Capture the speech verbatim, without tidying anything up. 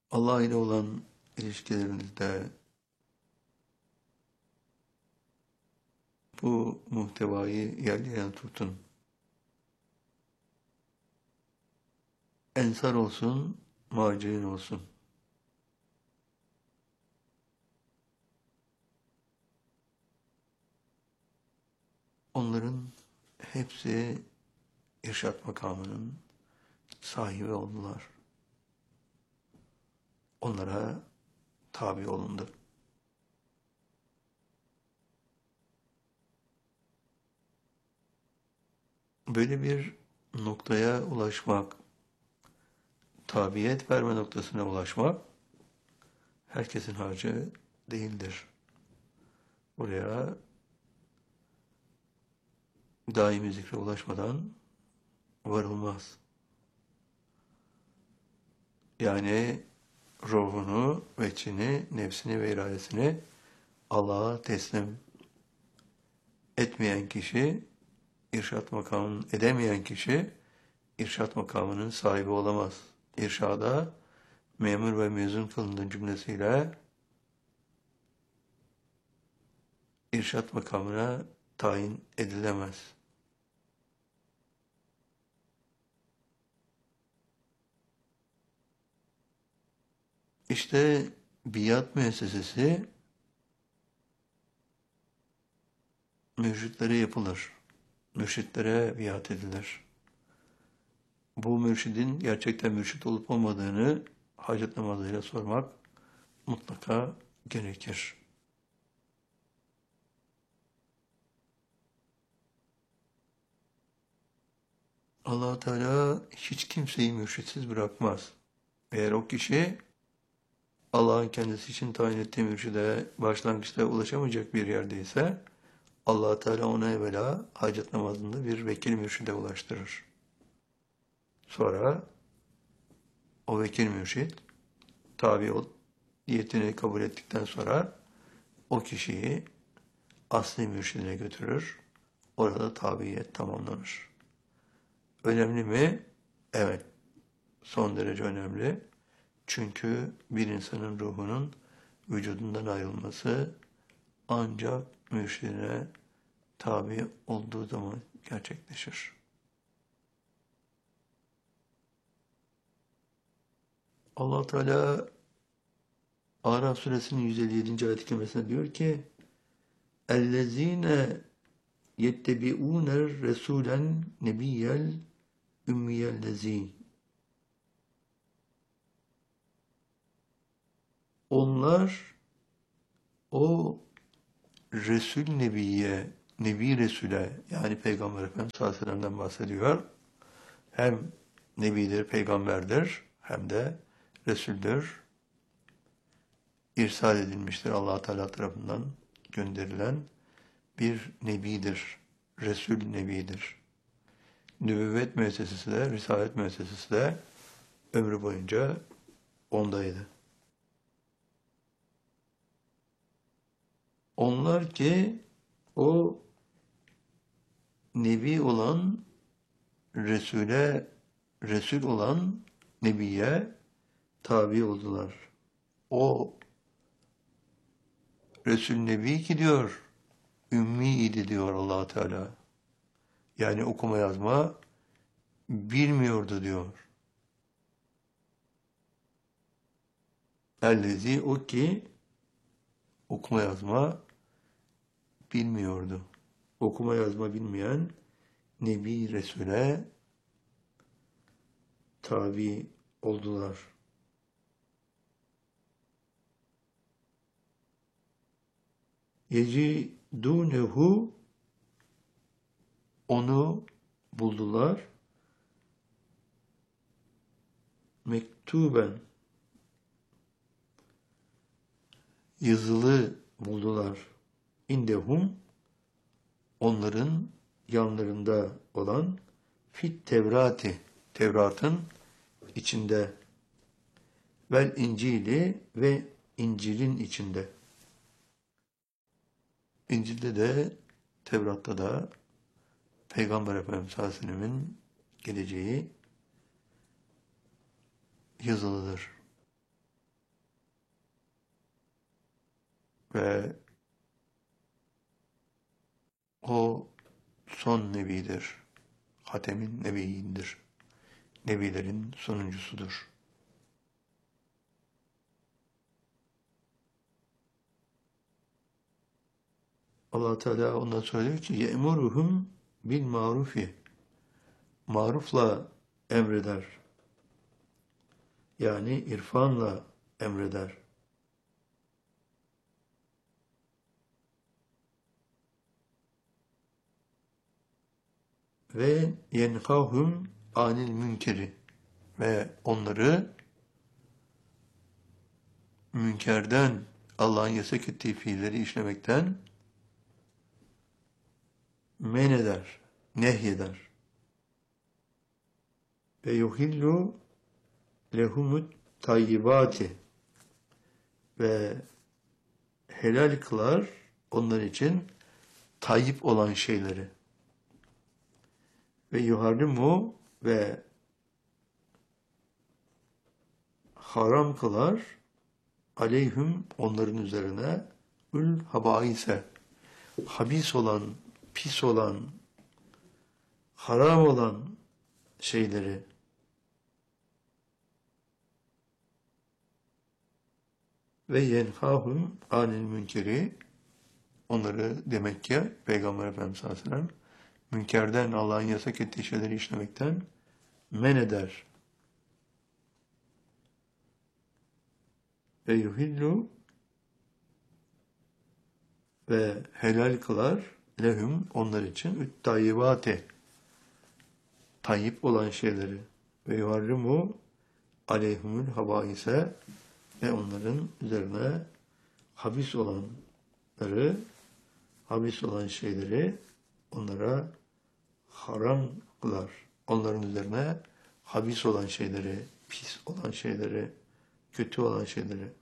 Allah ile olan ilişkilerinizde bu muhtevayı yerleyen tutun. Ensar olsun, muhacirin olsun. Onların hepsi irşad makamının sahibi oldular. Onlara tabi olundu. Böyle bir noktaya ulaşmak, tabiyet verme noktasına ulaşmak herkesin harcı değildir. Buraya daimi zikre ulaşmadan varılmaz. Yani ruhunu, veçhini, nefsini ve iradesini Allah'a teslim etmeyen kişi, irşad makamını edemeyen kişi, irşad makamının sahibi olamaz. İrşada memur ve mezun kılındığı cümlesiyle irşad makamına tayin edilemez. İşte biat müessesesi mürşitlere yapılır. Mürşitlere biat edilir. Bu mürşidin gerçekten mürşit olup olmadığını hacet namazıyla sormak mutlaka gerekir. Allah Teala hiç kimseyi mürşitsiz bırakmaz. Eğer o kişi Allah'ın kendisi için tayin ettiği mürşide başlangıçta ulaşamayacak bir yerdeyse Allah Teala ona evvela hacet namazında bir vekil mürşide ulaştırır. Sonra o vekil mürşid tabi ol niyetini kabul ettikten sonra o kişiyi asli mürşidine götürür. Orada tabiyet tamamlanır. Önemli mi? Evet. Son derece önemli. Çünkü bir insanın ruhunun vücudundan ayrılması ancak mürşidine tabi olduğu zaman gerçekleşir. Allah Teala Araf suresinin yüz elli yedinci ayet-i kerimesinde diyor ki اَلَّذ۪ينَ يَتَّبِعُونَ الرَّسُولًا نَبِيَّ الْاُمِّيَ الَّذ۪ي Onlar o Resul Nebi'ye, Nebi Resul'e yani Peygamber Efendimiz sallallahu aleyhi ve sellem'den bahsediyor. Hem Nebidir, Peygamberdir hem de Resul'dür. İrsal edilmiştir Allah Teala tarafından gönderilen bir Nebidir. Resul Nebidir. Nübüvvet müessesesi de, Risalet müessesesi de ömrü boyunca ondaydı. Onlar ki o Nebi olan Resul'e, Resul olan Nebi'ye tabi oldular. O Resul Nebi ki diyor, ümmi idi diyor Allah Teala. Yani okuma yazma bilmiyordu diyor. Ellezi o ki okuma yazma bilmiyordu. Okuma yazma bilmeyen Nebi Resul'e tabi oldular. Yecidunehu onu buldular. Mektuben yazılı buldular. İndehum onların yanlarında olan fit Tevrati Tevrat'ın içinde vel İncil'i ve İncil'in içinde. İncil'de de Tevrat'ta da Peygamber Efendimiz sallallahu aleyhi ve sellem'in geleceği yazılıdır. ve o son nebidir. Hatemin nebiyindir. Nebilerin sonuncusudur. Allah Teala ondan söylüyor ki ye'muruhum bil marufi. Marufla emreder. Yani irfanla emreder. Ve yenhahum anil münkeri. Ve onları münkerden, Allah'ın yasak ettiği fiilleri işlemekten men eder, nehyeder. Ve yuhillu lehumut tayyibati. Ve helal kılar onlar için tayyip olan şeyleri. Ve yuharrimu ve haram kılar aleyhüm onların üzerine ül habaise habis olan, pis olan, haram olan şeyleri. Ve yenhahum anil münkeri onları demek ki Peygamber Efendimiz sallallahu aleyhi ve sellem münkerden, Allah'ın yasak ettiği şeyleri işlemekten men eder. Ve yuhillu ve helal kılar lehum onlar için üt tayyibate tayyip olan şeyleri ve yuharrimu aleyhumul habaise ve onların üzerine habis olanları, habis olan şeyleri onlara haram kılar. Onların üzerine habis olan şeyleri, pis olan şeyleri, kötü olan şeyleri